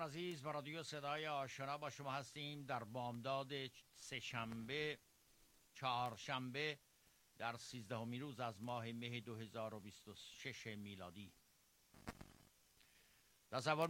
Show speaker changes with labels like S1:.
S1: عزیز و رادیو صدای آشنا با شما هستیم در بامداد سه‌شنبه چهارشنبه در 13مین روز از ماه مه 2026 میلادی. تصور